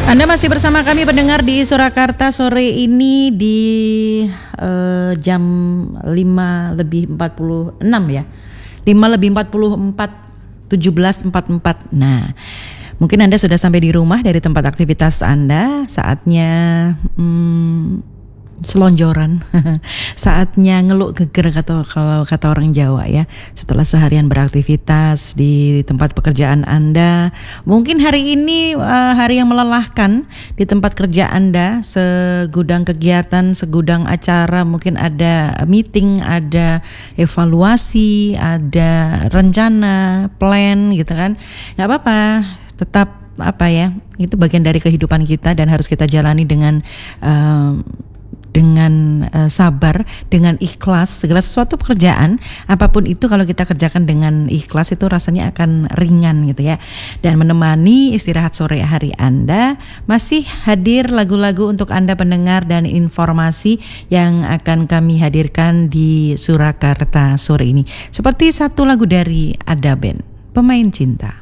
Anda masih bersama kami pendengar di Surakarta sore ini di jam 5:46 ya. 5:44, 17:44. Nah, mungkin Anda sudah sampai di rumah dari tempat aktivitas Anda. Saatnya selonjoran. Saatnya ngeluk geger kalau kata orang Jawa ya. Setelah seharian beraktivitas di tempat pekerjaan Anda, mungkin hari ini hari yang melelahkan di tempat kerja Anda, segudang kegiatan, segudang acara, mungkin ada meeting, ada evaluasi, ada rencana, plan gitu kan. Gak apa-apa, tetap itu bagian dari kehidupan kita dan harus kita jalani dengan sabar, dengan ikhlas. Segala sesuatu pekerjaan apapun itu kalau kita kerjakan dengan ikhlas itu rasanya akan ringan gitu ya. Dan menemani istirahat sore hari Anda masih hadir lagu-lagu untuk Anda pendengar dan informasi yang akan kami hadirkan di Surakarta sore ini. Seperti satu lagu dari Ada Band, Pemain Cinta.